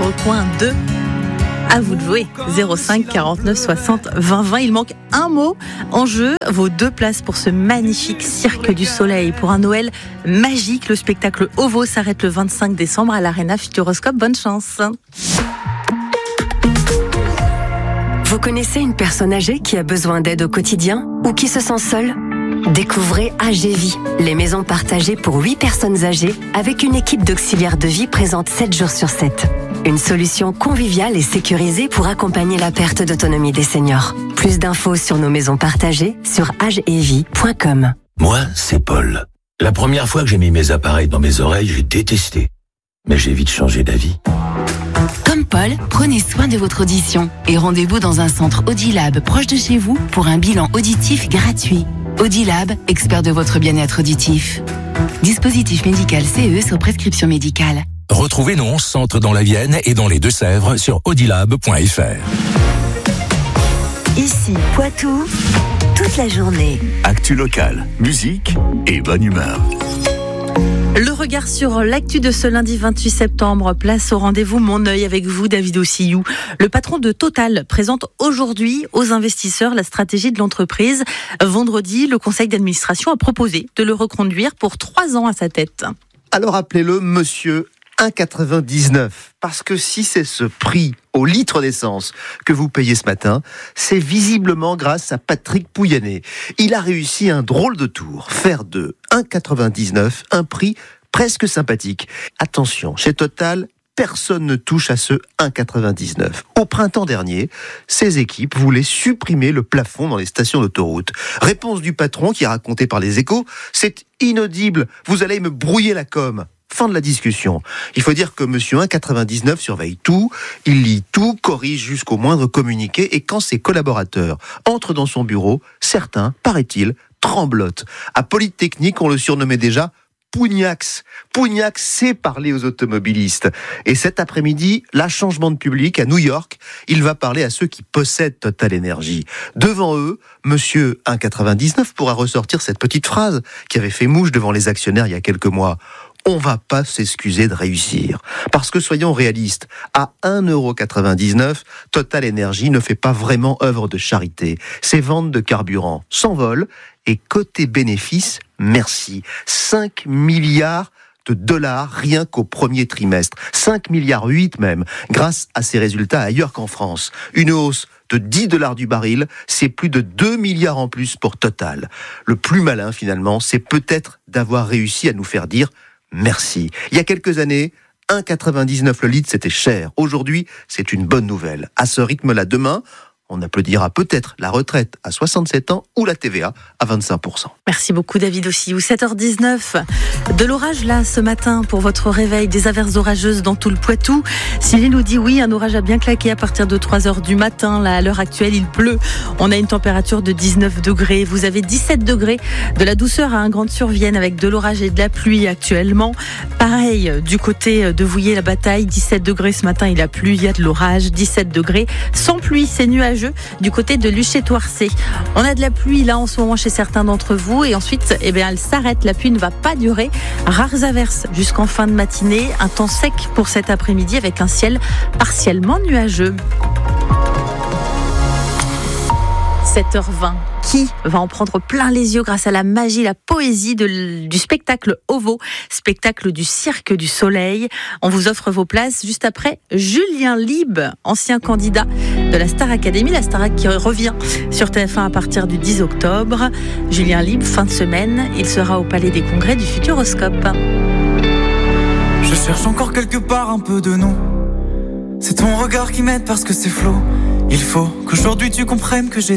recoin de... À vous de jouer. 05 49 60 20 20. Il manque un mot en jeu. Vos 2 places pour ce magnifique Cirque du Soleil pour un Noël magique. Le spectacle OVO s'arrête le 25 décembre à l'Arena Futuroscope. Bonne chance. Vous connaissez une personne âgée qui a besoin d'aide au quotidien ou qui se sent seule ? Découvrez AGVie, les maisons partagées pour 8 personnes âgées avec une équipe d'auxiliaires de vie présente 7 jours sur 7. Une solution conviviale et sécurisée pour accompagner la perte d'autonomie des seniors. Plus d'infos sur nos maisons partagées sur agevie.com. Moi, c'est Paul. La première fois que j'ai mis mes appareils dans mes oreilles, j'ai détesté. Mais j'ai vite changé d'avis. Comme Paul, prenez soin de votre audition et rendez-vous dans un centre Audilab proche de chez vous pour un bilan auditif gratuit. Audilab, expert de votre bien-être auditif. Dispositif médical CE sur prescription médicale. Retrouvez nos 11 centres dans la Vienne et dans les Deux-Sèvres sur audilab.fr. Ici, Poitou, toute la journée. Actu locale, musique et bonne humeur. Le regard sur l'actu de ce lundi 28 septembre. Place au rendez-vous Mon œil avec vous, David Ossillou. Le patron de Total présente aujourd'hui aux investisseurs la stratégie de l'entreprise. Vendredi, le conseil d'administration a proposé de le reconduire pour 3 ans à sa tête. Alors appelez-le monsieur 1,99. Parce que si c'est ce prix au litre d'essence que vous payez ce matin, c'est visiblement grâce à Patrick Pouyanné. Il a réussi un drôle de tour. Faire de 1,99 un prix presque sympathique. Attention, chez Total, personne ne touche à ce 1,99. Au printemps dernier, ses équipes voulaient supprimer le plafond dans les stations d'autoroute. Réponse du patron qui est racontée par les Échos, c'est inaudible, vous allez me brouiller la com. Fin de la discussion. Il faut dire que monsieur 1,99 surveille tout, il lit tout, corrige jusqu'au moindre communiqué et quand ses collaborateurs entrent dans son bureau, certains, paraît-il, tremblotent. À Polytechnique, on le surnommait déjà Pougnax. Pougnax sait parler aux automobilistes. Et cet après-midi, là, changement de public à New York, il va parler à ceux qui possèdent Total Energy. Devant eux, monsieur 1,99 pourra ressortir cette petite phrase qui avait fait mouche devant les actionnaires il y a quelques mois. On va pas s'excuser de réussir. Parce que soyons réalistes, à 1,99€, Total Energy ne fait pas vraiment œuvre de charité. Ses ventes de carburant s'envolent et côté bénéfices, merci. 5 milliards de dollars rien qu'au premier trimestre. 5,8 milliards même, grâce à ces résultats ailleurs qu'en France. Une hausse de $10 du baril, c'est plus de 2 milliards en plus pour Total. Le plus malin finalement, c'est peut-être d'avoir réussi à nous faire dire merci. Il y a quelques années, 1,99 le litre, c'était cher. Aujourd'hui, c'est une bonne nouvelle. À ce rythme-là, demain, on applaudira peut-être la retraite à 67 ans ou la TVA à 25%. Merci beaucoup David Ossillou. 7h19. De l'orage là ce matin pour votre réveil, des averses orageuses dans tout le Poitou. Sylvie nous dit oui, un orage a bien claqué à partir de 3h du matin. Là, à l'heure actuelle, il pleut. On a une température de 19 degrés. Vous avez 17 degrés. De la douceur à un Grande-sur-Vienne avec de l'orage et de la pluie actuellement. Pareil, du côté de Vouillé-la-Bataille, 17 degrés ce matin, il a plu, il y a de l'orage. 17 degrés. Sans pluie, c'est nuageux. Du côté de Luché-Toircé. On a de la pluie là en ce moment chez certains d'entre vous et ensuite elle s'arrête, la pluie ne va pas durer. Rares averses jusqu'en fin de matinée, un temps sec pour cet après-midi avec un ciel partiellement nuageux. 7h20. Qui va en prendre plein les yeux grâce à la magie, la poésie du spectacle OVO, spectacle du Cirque du Soleil. On vous offre vos places juste après Julien Lieb, ancien candidat de la Star Academy, la Star qui revient sur TF1 à partir du 10 octobre. Julien Lieb, fin de semaine, il sera au Palais des Congrès du Futuroscope. Je cherche encore quelque part un peu de nous. C'est ton regard qui m'aide parce que c'est flou. Il faut qu'aujourd'hui tu comprennes que j'ai